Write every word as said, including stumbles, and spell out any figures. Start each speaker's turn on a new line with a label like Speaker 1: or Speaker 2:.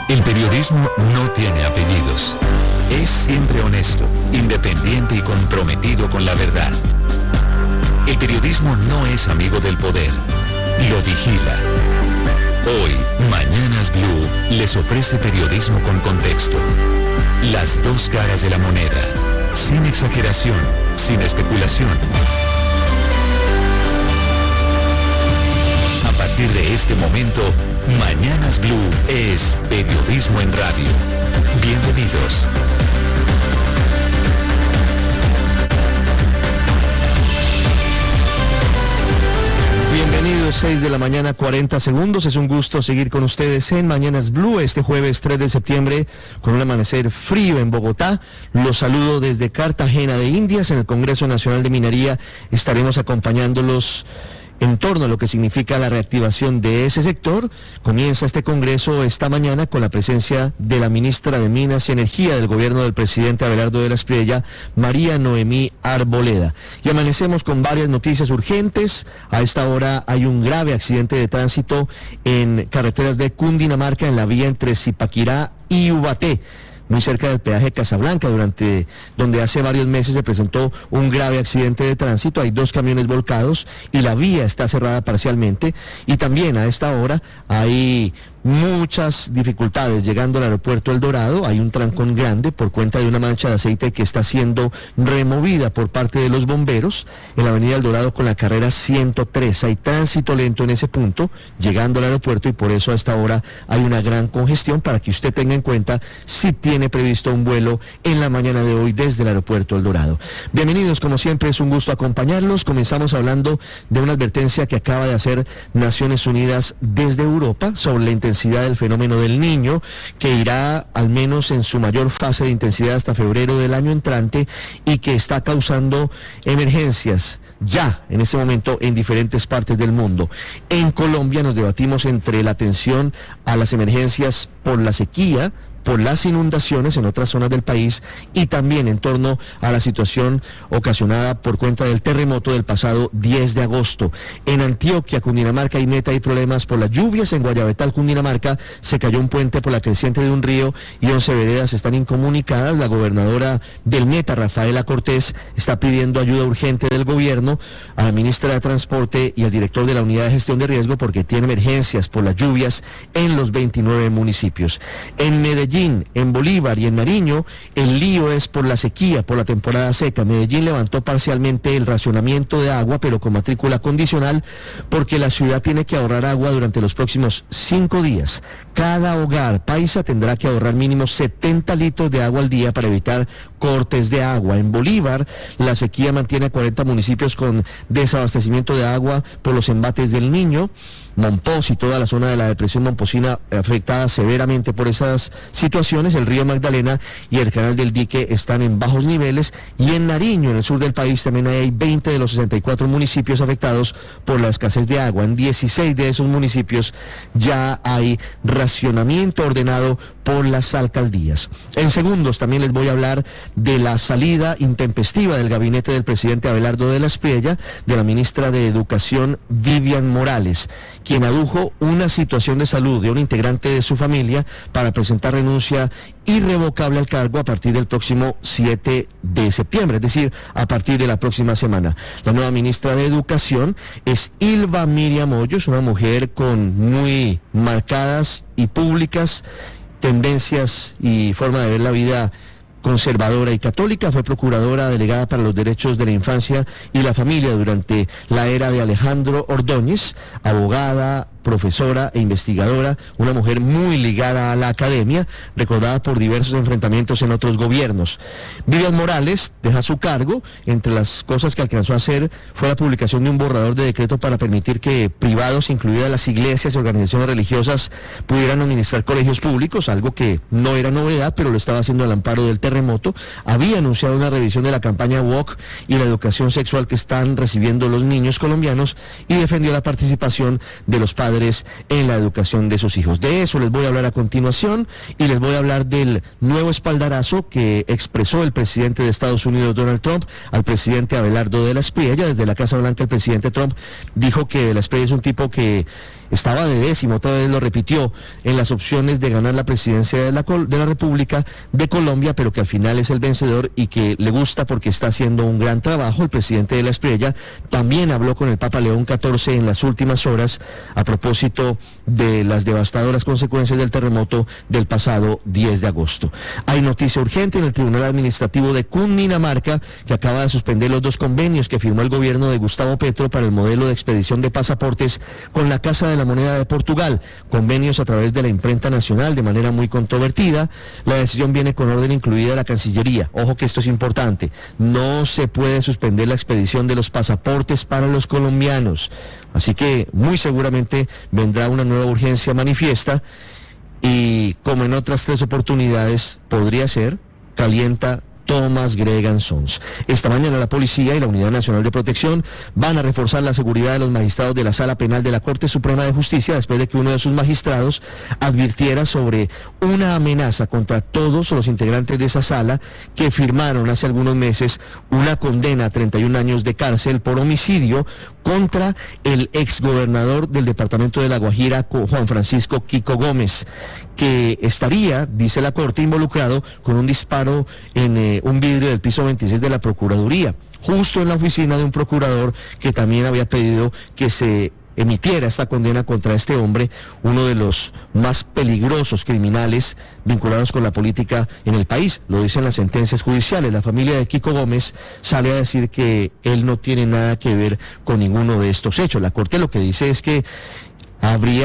Speaker 1: El periodismo no tiene apellidos. Es siempre honesto, independiente y comprometido con la verdad. El periodismo no es amigo del poder, lo vigila. Hoy, Mañanas Blue les ofrece periodismo con contexto. Las dos caras de la moneda, sin exageración, sin especulación. A partir de este momento, Mañanas Blue es periodismo en radio. Bienvenidos.
Speaker 2: Bienvenidos, seis de la mañana, cuarenta segundos. Es un gusto seguir con ustedes en Mañanas Blue este jueves tres de septiembre con un amanecer frío en Bogotá. Los saludo desde Cartagena de Indias. En el Congreso Nacional de Minería estaremos acompañándolos en torno a lo que significa la reactivación de ese sector. Comienza este congreso esta mañana con la presencia de la ministra de Minas y Energía del gobierno del presidente Abelardo de la Espriella, María Noemí Arboleda. Y amanecemos con varias noticias urgentes. A esta hora hay un grave accidente de tránsito en carreteras de Cundinamarca, en la vía entre Zipaquirá y Ubaté, muy cerca del peaje Casablanca, durante donde hace varios meses se presentó un grave accidente de tránsito. Hay dos camiones volcados y la vía está cerrada parcialmente. Y también a esta hora hay muchas dificultades llegando al aeropuerto El Dorado. Hay un trancón grande por cuenta de una mancha de aceite que está siendo removida por parte de los bomberos en la avenida El Dorado con la carrera ciento tres. Hay tránsito lento en ese punto llegando al aeropuerto y por eso a esta hora hay una gran congestión, para que usted tenga en cuenta si tiene previsto un vuelo en la mañana de hoy desde el aeropuerto El Dorado. Bienvenidos, como siempre es un gusto acompañarlos. Comenzamos hablando de una advertencia que acaba de hacer Naciones Unidas desde Europa sobre la intensidad del fenómeno del Niño, que irá al menos en su mayor fase de intensidad hasta febrero del año entrante y que está causando emergencias ya en este momento en diferentes partes del mundo. En Colombia nos debatimos entre la atención a las emergencias por la sequía, por las inundaciones en otras zonas del país y también en torno a la situación ocasionada por cuenta del terremoto del pasado diez de agosto. En Antioquia, Cundinamarca y Meta hay problemas por las lluvias. En Guayabetal, Cundinamarca, se cayó un puente por la creciente de un río y once veredas están incomunicadas. La gobernadora del Meta, Rafaela Cortés, está pidiendo ayuda urgente del gobierno a la ministra de Transporte y al director de la Unidad de Gestión de Riesgo porque tiene emergencias por las lluvias en los veintinueve municipios. En Medellín, en Bolívar y en Nariño, el lío es por la sequía, por la temporada seca. Medellín levantó parcialmente el racionamiento de agua, pero con matrícula condicional, porque la ciudad tiene que ahorrar agua durante los próximos cinco días. Cada hogar paisa tendrá que ahorrar mínimo setenta litros de agua al día para evitar cortes de agua. En Bolívar, la sequía mantiene a cuarenta municipios con desabastecimiento de agua por los embates del Niño. Monpós y toda la zona de la depresión momposina afectada severamente por esas situaciones. El río Magdalena y el canal del Dique están en bajos niveles, y en Nariño, en el sur del país, también hay veinte de los sesenta y cuatro municipios afectados por la escasez de agua. En dieciséis de esos municipios ya hay racionamiento ordenado por las alcaldías. En segundos también les voy a hablar de la salida intempestiva del gabinete del presidente Abelardo de la Espriella, de la ministra de Educación, Vivian Morales, quien adujo una situación de salud de un integrante de su familia para presentar renuncia irrevocable al cargo a partir del próximo siete de septiembre, es decir, a partir de la próxima semana. La nueva ministra de Educación es Ilva Miriam Hoyos, una mujer con muy marcadas y públicas tendencias y forma de ver la vida conservadora y católica. Fue procuradora delegada para los derechos de la infancia y la familia durante la era de Alejandro Ordóñez, abogada, profesora e investigadora, una mujer muy ligada a la academia, recordada por diversos enfrentamientos en otros gobiernos. Vivian Morales deja su cargo. Entre las cosas que alcanzó a hacer fue la publicación de un borrador de decreto para permitir que privados, incluidas las iglesias y organizaciones religiosas, pudieran administrar colegios públicos, algo que no era novedad, pero lo estaba haciendo al amparo del terremoto. Había anunciado una revisión de la campaña Woke y la educación sexual que están recibiendo los niños colombianos, y defendió la participación de los padres en la educación de sus hijos. De eso les voy a hablar a continuación, y les voy a hablar del nuevo espaldarazo que expresó el presidente de Estados Unidos, Donald Trump, al presidente Abelardo de la Espriella. Desde la Casa Blanca, el presidente Trump dijo que de la Espriella es un tipo que estaba de décimo, otra vez lo repitió, en las opciones de ganar la presidencia de la, de la República de Colombia, pero que al final es el vencedor y que le gusta porque está haciendo un gran trabajo. El presidente de la Espriella también habló con el Papa León catorce en las últimas horas a propósito de las devastadoras consecuencias del terremoto del pasado diez de agosto. Hay noticia urgente en el Tribunal Administrativo de Cundinamarca, que acaba de suspender los dos convenios que firmó el gobierno de Gustavo Petro para el modelo de expedición de pasaportes con la Casa de la Moneda de Portugal, convenios a través de la imprenta nacional de manera muy controvertida. La decisión viene con orden incluida de la Cancillería. Ojo que esto es importante, no se puede suspender la expedición de los pasaportes para los colombianos, así que muy seguramente vendrá una nueva urgencia manifiesta y, como en otras tres oportunidades podría ser, calienta Thomas Gregan Sons. Esta mañana la policía y la Unidad Nacional de Protección van a reforzar la seguridad de los magistrados de la Sala Penal de la Corte Suprema de Justicia después de que uno de sus magistrados advirtiera sobre una amenaza contra todos los integrantes de esa sala que firmaron hace algunos meses una condena a treinta y un años de cárcel por homicidio contra el exgobernador del departamento de La Guajira, Juan Francisco Kiko Gómez, que estaría, dice la Corte, involucrado con un disparo en eh, un vidrio del piso veintiséis de la Procuraduría, justo en la oficina de un procurador que también había pedido que se emitiera esta condena contra este hombre, uno de los más peligrosos criminales vinculados con la política en el país. Lo dicen las sentencias judiciales. La familia de Kiko Gómez sale a decir que él no tiene nada que ver con ninguno de estos hechos. La Corte lo que dice es que habría